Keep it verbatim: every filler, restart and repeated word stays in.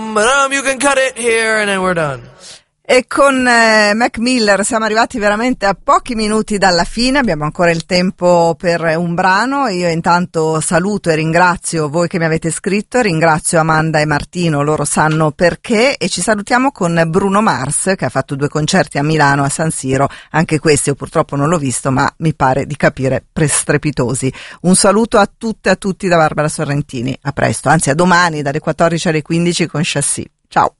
bum, ba-dum, you can cut it here, and then we're done. E con eh, Mac Miller siamo arrivati veramente a pochi minuti dalla fine, abbiamo ancora il tempo per un brano. Io intanto saluto e ringrazio voi che mi avete scritto, ringrazio Amanda e Martino, loro sanno perché, e ci salutiamo con Bruno Mars che ha fatto due concerti a Milano, a San Siro, anche questi io purtroppo non l'ho visto ma mi pare di capire strepitosi. Un saluto a tutte e a tutti da Barbara Sorrentini, a presto, anzi a domani dalle quattordici alle quindici con Chassis. Ciao!